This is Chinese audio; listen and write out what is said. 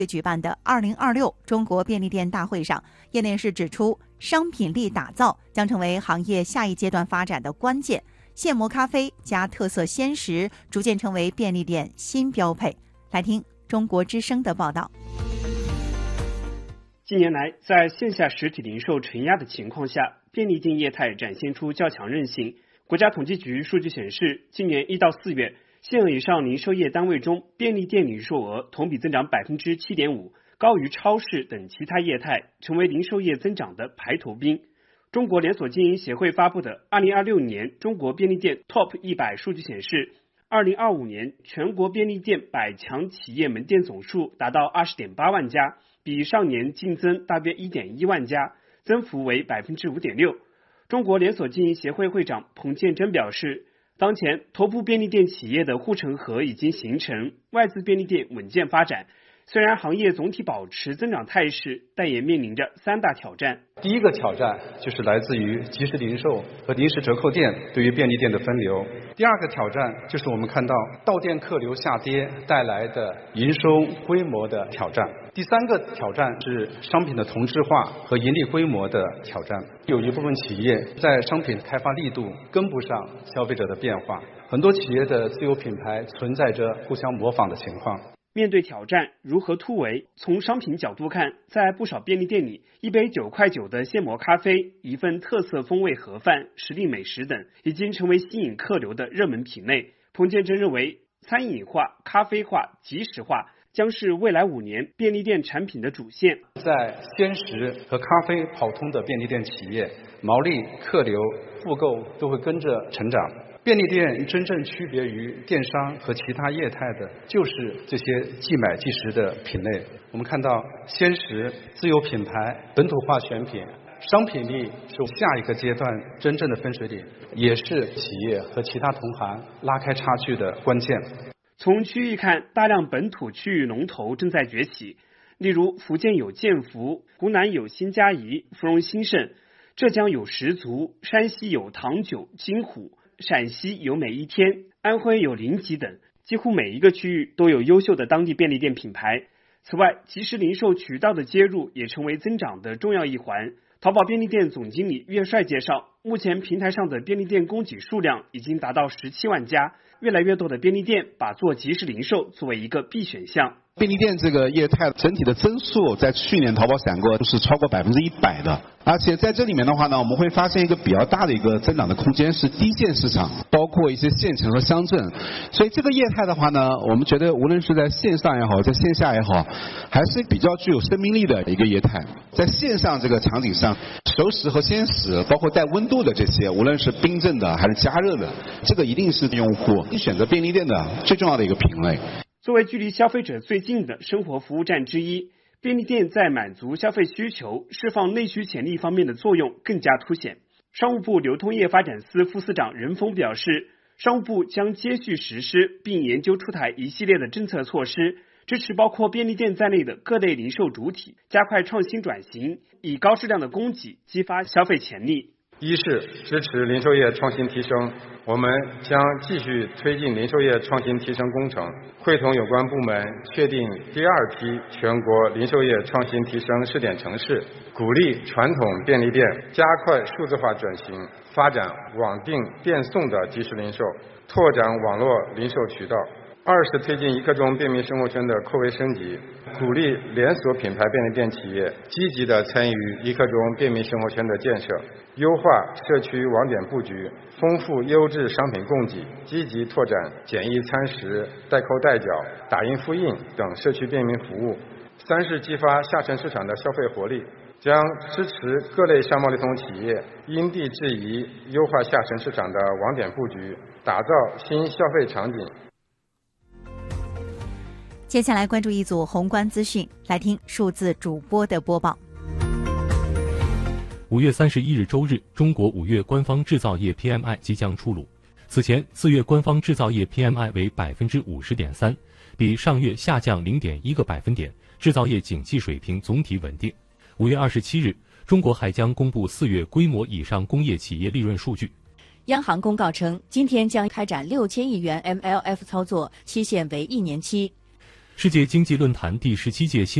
举办的2026中国便利店大会上，业内人士指出，商品力打造将成为行业下一阶段发展的关键。现磨咖啡加特色鲜食逐渐成为便利店新标配。来听中国之声的报道。 近年来，在线下实体零售承压的情况下，便利店业态展现出较强韧性。国家统计局数据显示，今年1到4月，县额以上零售业单位中，便利店零售额同比增长 7.5%， 高于超市等其他业态，成为零售业增长的排头兵。中国连锁经营协会发布的2026年中国便利店 TOP 100数据显示，2025年全国便利店100强企业门店总数达到 20.8 万家，比上年净增大约 1.1 万家，增幅为 5.6%。中国连锁经营协会会长彭建珍表示，当前头部便利店企业的护城河已经形成，外资便利店稳健发展。虽然行业总体保持增长态势，但也面临着3大挑战。 第一个挑战就是来自于即时零售和临时折扣店对于便利店的分流。第二个挑战就是我们看到到店客流下跌带来的营收规模的挑战。第三个挑战是商品的同质化和盈利规模的挑战。有一部分企业在商品开发力度跟不上消费者的变化，很多企业的自有品牌存在着互相模仿的情况。 面对挑战，如何突围？从商品角度看，在不少便利店里，一杯9块9的现磨咖啡，一份特色风味盒饭、时令美食等，已经成为吸引客流的热门品类。彭建珍认为，餐饮化、咖啡化、即时化将是未来5年便利店产品的主线。 在鲜食和咖啡跑通的便利店企业，毛利、客流、复购都会跟着成长。便利店真正区别于电商和其他业态的，就是这些即买即食的品类。我们看到鲜食、自有品牌、本土化选品，商品力是下一个阶段真正的分水岭，也是企业和其他同行拉开差距的关键。 从区域看，大量本土区域龙头正在崛起，例如福建有建福，湖南有新嘉怡、芙蓉兴盛，浙江有十足，山西有唐酒、金虎，陕西有美一天，安徽有临吉等，几乎每一个区域都有优秀的当地便利店品牌。此外，即时零售渠道的接入也成为增长的重要一环。淘宝便利店总经理岳帅介绍，目前平台上的便利店供给数量已经达到17万家，越来越多的便利店把做即时零售作为一个必选项。 便利店这个业态整体的增速在去年淘宝闪过是超过100%的，而且在这里面的话呢，我们会发现一个比较大的一个增长的空间是低线市场，包括一些县城和乡镇。所以这个业态的话呢，我们觉得无论是在线上也好，在线下也好，还是比较具有生命力的一个业态。在线上这个场景上，熟食和鲜食，包括带温度的这些，无论是冰镇的还是加热的，这个一定是用户选择便利店的最重要的一个品类。 作为距离消费者最近的生活服务站之一，便利店在满足消费需求、释放内需潜力方面的作用更加凸显。商务部流通业发展司副司长任峰表示，商务部将接续实施并研究出台一系列的政策措施，支持包括便利店在内的各类零售主体，加快创新转型，以高质量的供给激发消费潜力。 一是支持零售业创新提升，我们将继续推进零售业创新提升工程，会同有关部门确定第2批全国零售业创新提升试点城市，鼓励传统便利店加快数字化转型，发展网订电送的即时零售，拓展网络零售渠道。2是推进一刻钟便民生活圈的扩围升级，鼓励连锁品牌便利店企业积极地参与一刻钟便民生活圈的建设，优化社区网点布局，丰富优质商品供给，积极拓展简易餐食、代扣代缴、打印复印等社区便民服务。3是激发下沉市场的消费活力，将支持各类商贸流通企业因地制宜优化下沉市场的网点布局，打造新消费场景。 接下来关注一组宏观资讯，来听数字主播的播报。 5月31日周日，中国5月官方制造业 PMI 即将出炉。此前4月官方制造业 PMI 为 50.3%， 比上月下降 0.1个百分点，制造业景气水平总体稳定。5月27日，中国还将公布4月规模以上工业企业利润数据。 央行公告称，今天将开展6000亿元 MLF 操作，期限为1年期。 世界经济论坛第17届